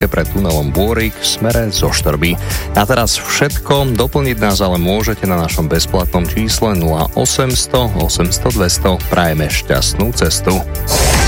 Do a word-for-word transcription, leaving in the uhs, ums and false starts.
pred tunelom Bôrik v smere zo Štrby. A teraz všetko, doplniť nás ale môžete na našom bezplatnom čísle nula osemsto osemsto dvesto. Prajeme šťastnú cestu.